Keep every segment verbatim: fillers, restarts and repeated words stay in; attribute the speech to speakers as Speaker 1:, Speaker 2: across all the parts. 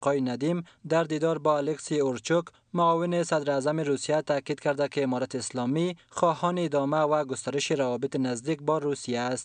Speaker 1: آقای ندیم در دیدار با الکسی اورچوک معاون صدر اعظم روسیه تاکید کرده که امارت اسلامی خواهان ادامه و گسترش روابط نزدیک با روسیه است.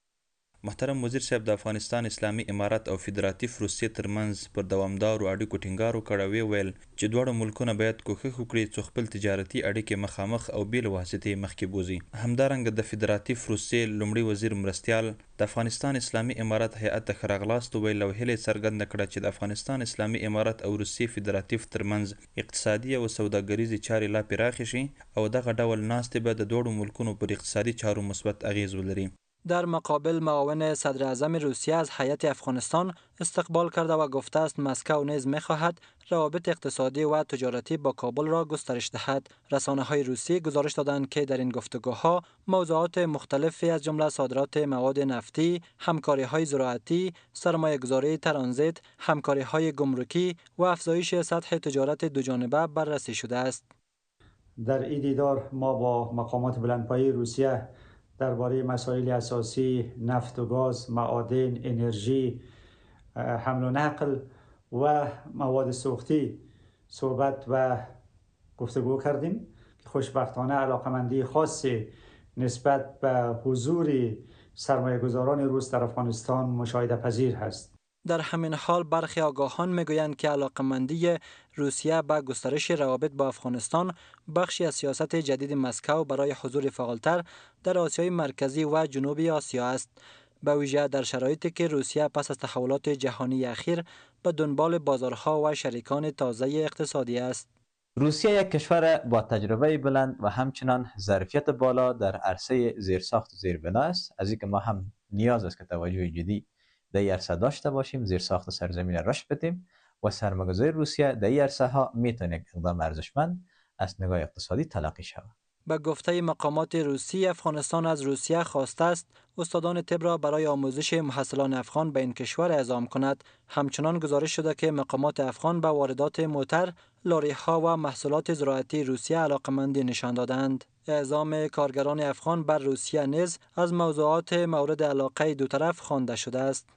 Speaker 2: محترم وزیر صاحب د افغانستان اسلامي امارت او فدراتیو روسیې ترمنځ پر دوامدارو اړیکو ټینګار وکړ او ویل چې دواړه ملکونه باید کوښښ وکړي څو خپل تجارتي اړیکې مخامخ او بېل واسطې مخکې بوځي. همدارنګه د فدراتیو روسیې لومړي وزیر مرستیال د افغانستان اسلامي امارت هیئت ته ښه راغلاست وویل او هیله یې څرګنده کړه چې د افغانستان اسلامي امارت او روسیې فدراتیو ترمنځ اقتصادي او سوداګریزې چارې لا پراخې شي او دغه ډول ناستې به د دواړو ملکونو پر اقتصادي چارو مثبت اغیز ولري.
Speaker 1: در مقابل معاون صدر اعظم روسیه از هیئت افغانستان استقبال کرده و گفته است مسکو نیز می‌خواهد روابط اقتصادی و تجارتی با کابل را گسترش دهد. رسانه‌های روسی گزارش دادند که در این گفتگوها موضوعات مختلفی از جمله صادرات مواد نفتی، همکاری‌های زراعتی، سرمایه‌گذاری ترانزیت، همکاری‌های گمرکی و افزایش سطح تجارت دوجانبه بررسی شده است.
Speaker 3: در این دیدار ما با مقامات بلندپایه روسیه درباره مسائل اساسی نفت و گاز، معادن، انرژی، حمل و نقل و مواد سوختی صحبت و گفتگو کردیم که خوشبختانه علاقمندی خاصی نسبت به حضور سرمایه‌گذاران روس در افغانستان مشاهده پذیر هست.
Speaker 1: در همین حال برخی آگاهان میگویند که علاقمندی روسیه به گسترش روابط با افغانستان بخشی از سیاست جدید مسکو برای حضور فعالتر در آسیای مرکزی و جنوبی آسیا است، به ویژه در شرایطی که روسیه پس از تحولات جهانی اخیر به دنبال بازارها و شریکان تازه اقتصادی است.
Speaker 4: روسیه یک کشور با تجربه بلند و همچنان ظرفیت بالا در عرصه زیرساخت و زیربنا است، از اینکه ما هم نیاز است که توجه جدی در این عرصه داشته باشیم، زیرساخت سرزمین رشد بدیم و سرمایه‌گذاری روسیه در این عرصه ها میتونه یک اقدام ارزشمند از نگاه اقتصادی تلقی شود.
Speaker 1: به گفته مقامات روسی، افغانستان از روسیه خواسته است استادان طب را برای آموزش محصلان افغان به این کشور اعزام کند. همچنان گزارش شده که مقامات افغان به واردات موتر، لاری‌ها و محصولات زراعتی روسیه علاقمندی نشان دادند. اعزام کارگران افغان بر روسیه نیز از موضوعات مورد علاقه دو طرف خوانده شده است.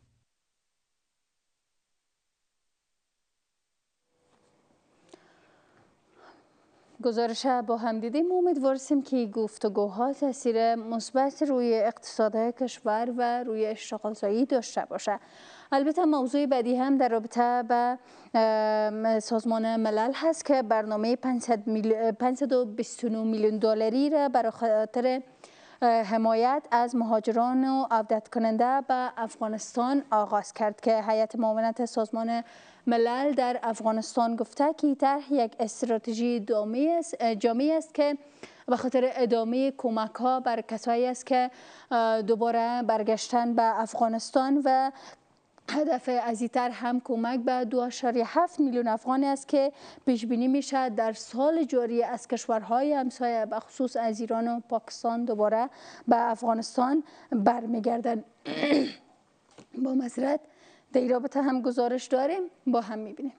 Speaker 5: گزارش با هم دیدیم. امیدوار هستیم که گفتگوها تاثیر مثبت روی اقتصاد کشور و روی اشتغال زایی داشته باشه. البته موضوع بعدی هم در رابطه با سازمان ملل هست که برنامه پانصد و بیست و نه میلیون دلاری را برای خاطر حمایت از مهاجران و عودت کننده به افغانستان آغاز کرد که هیئت معاونت سازمان ملل در افغانستان گفته که طرح یک استراتژی جامعی است که به خاطر ادامه کمک ها بر کسایی است که دوباره برگشتن به افغانستان و هدف از این طرح هم کمک به دو ممیز هفت میلیون افغانی است که پیش بینی میشه در سال جاری از کشورهای همسایه به خصوص از ایران و پاکستان دوباره به افغانستان برمیگردن. با معذرت در این رابطه هم گزارش داریم، با هم میبینیم.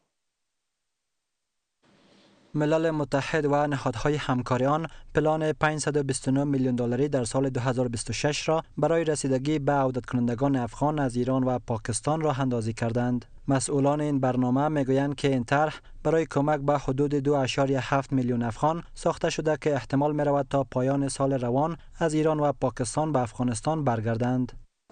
Speaker 1: ملل متحد و نهادهای همکاری آن پلان پانصد و بیست و نه میلیون دلاری در سال دو هزار و بیست و شش را برای رسیدگی به عودت کنندگان افغان از ایران و پاکستان راه اندازی کردند. مسئولان این برنامه میگویند که این طرح برای کمک به حدود دو ممیز هفت میلیون افغان ساخته شده که احتمال می‌رود تا پایان سال روان از ایران و پاکستان به افغانستان برگردند.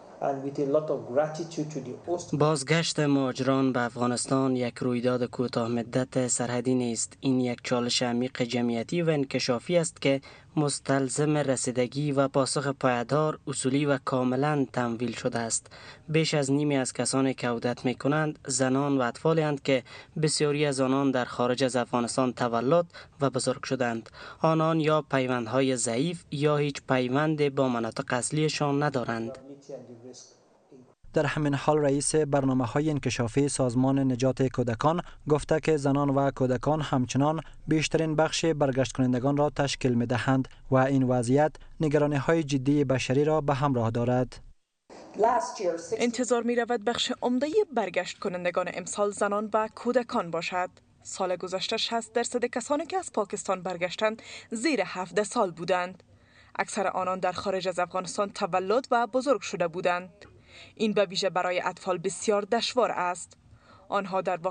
Speaker 6: بازگشت مهاجران به افغانستان یک رویداد کوتاه مدت سرحدی نیست. این یک چالش عمیق جمعیتی و انکشافی است که مستلزم رسیدگی و پاسخ پایدار، اصولی و کاملا تمویل شده است. بیش از نیمی از کسانی که عودت می کنند زنان و اطفالی اند که بسیاری از آنان در خارج از افغانستان تولد و بزرگ شدند. آنان یا پیوندهای ضعیف یا هیچ پیوندی با مناطق اصلیشان ندارند.
Speaker 1: در همین حال رئیس برنامه‌های انکشافی سازمان نجات کودکان گفته که زنان و کودکان همچنان بیشترین بخش برگشت کنندگان را تشکیل می‌دهند و این وضعیت نگرانی‌های جدی بشری را به همراه دارد.
Speaker 7: انتظار می‌رود بخش عمده برگشت کنندگان امسال زنان و کودکان باشد. سال گذشته شصت درصد کسانی که از پاکستان برگشتند زیر هفده سال بودند. اکثر آنان در خارج از افغانستان تولد و بزرگ شده بودند. این به ویژه برای اطفال بسیار دشوار است. آنها در